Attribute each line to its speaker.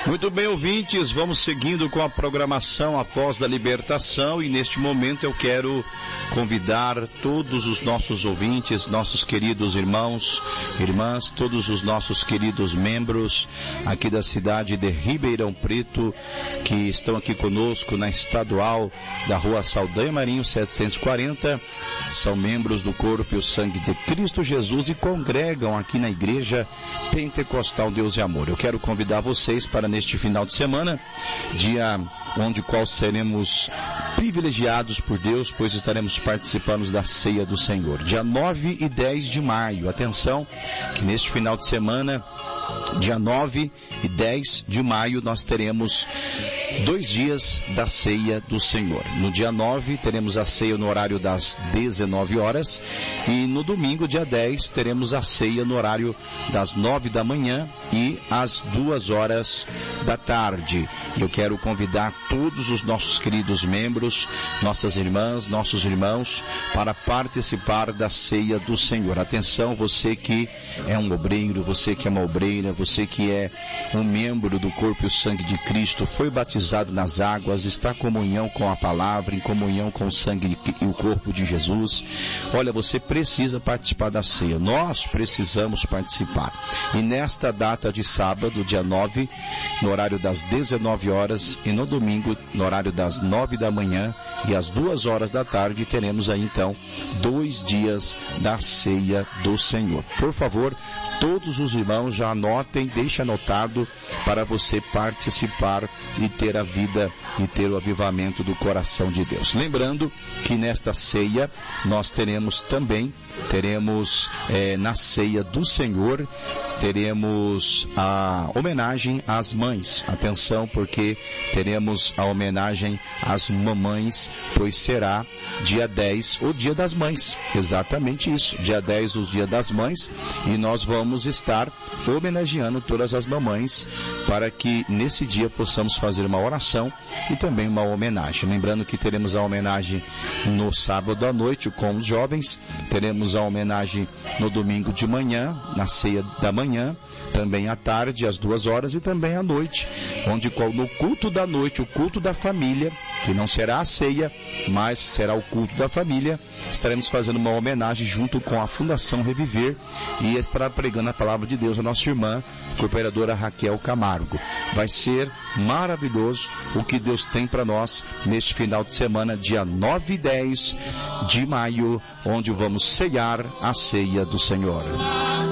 Speaker 1: Muito bem, ouvintes, vamos seguindo com a programação A Voz da Libertação, e neste momento eu quero convidar todos os nossos ouvintes, nossos queridos irmãos, irmãs, todos os nossos queridos membros aqui da cidade de Ribeirão Preto, que estão aqui conosco na estadual da Rua Saldanha Marinho 740, são membros do Corpo e o Sangue de Cristo Jesus e congregam aqui na Igreja Pentecostal Deus e Amor. Eu quero convidar vocês para neste final de semana, dia onde qual seremos privilegiados por Deus, pois estaremos participando da Ceia do Senhor. Dia 9 e 10 de maio. Atenção, que neste final de semana, dia 9 e 10 de maio, nós teremos 2 dias da Ceia do Senhor. No dia 9, teremos a ceia no horário das 19 horas e no domingo, dia 10, teremos a ceia no horário das 9 da manhã e às 2 horas da tarde. Eu quero convidar todos os nossos queridos membros, nossas irmãs, nossos irmãos, para participar da Ceia do Senhor. Atenção, você que é um obreiro, você que é uma obreira, você que é um membro do Corpo e o Sangue de Cristo, foi batizado nas águas, está em comunhão com a palavra, em comunhão com o sangue e o corpo de Jesus. Olha, você precisa participar da ceia. Nós precisamos participar. E nesta data de sábado, dia 9, no horário das 19 horas e no domingo, no horário das 9 da manhã e às 2 horas da tarde, teremos aí então 2 dias da Ceia do Senhor. Por favor, todos os irmãos já anotem, deixe anotado para você participar e ter a vida e ter o avivamento do coração de Deus. Lembrando que nesta ceia nós teremos na Ceia do Senhor, teremos a homenagem às mães. Atenção, porque teremos a homenagem às mamães, pois será dia 10 o Dia das Mães. Exatamente isso, dia 10 o Dia das Mães, e nós vamos estar homenageando todas as mamães para que nesse dia possamos fazer uma oração e também uma homenagem. Lembrando que teremos a homenagem no sábado à noite com os jovens, teremos a homenagem no domingo de manhã, na ceia da manhã, também à tarde, às 2 horas, e também à noite, onde no culto da noite, o culto da família, que não será a ceia, mas será o culto da família, estaremos fazendo uma homenagem junto com a Fundação Reviver e estará pregando a palavra de Deus a nossa irmã, cooperadora Raquel Camargo. Vai ser maravilhoso o que Deus tem para nós neste final de semana, dia 9 e 10 de maio, onde vamos ceiar a Ceia do Senhor.